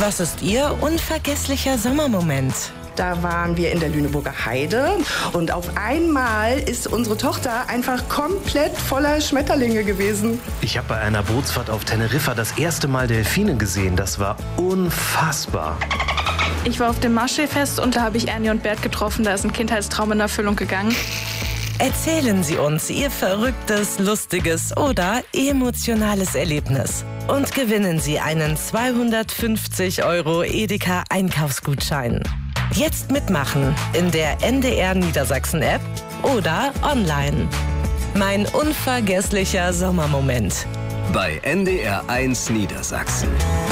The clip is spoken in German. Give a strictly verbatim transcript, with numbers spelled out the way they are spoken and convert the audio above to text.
Was ist Ihr unvergesslicher Sommermoment? Da waren wir in der Lüneburger Heide und auf einmal ist unsere Tochter einfach komplett voller Schmetterlinge gewesen. Ich habe bei einer Bootsfahrt auf Teneriffa das erste Mal Delfine gesehen. Das war unfassbar. Ich war auf dem Marschseefest und da habe ich Ernie und Bert getroffen. Da ist ein Kindheitstraum in Erfüllung gegangen. Erzählen Sie uns Ihr verrücktes, lustiges oder emotionales Erlebnis. Und gewinnen Sie einen zweihundertfünfzig Euro Edeka Einkaufsgutschein. Jetzt mitmachen in der N D R Niedersachsen-App oder online. Mein unvergesslicher Sommermoment. Bei N D R eins Niedersachsen.